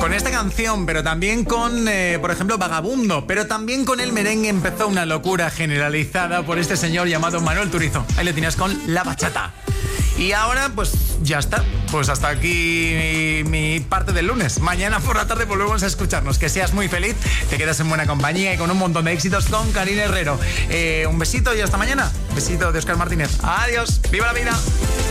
Con esta canción, pero también con, por ejemplo, Vagabundo, pero también con el merengue empezó una locura generalizada por este señor llamado Manuel Turizo. Ahí le tienes con la bachata. Y ahora, pues ya está. Pues hasta aquí mi parte del lunes. Mañana por la tarde volvemos a escucharnos. Que seas muy feliz, te quedas en buena compañía y con un montón de éxitos con Karina Herrero. Un besito y hasta mañana. Besito de Óscar Martínez. Adiós. ¡Viva la vida!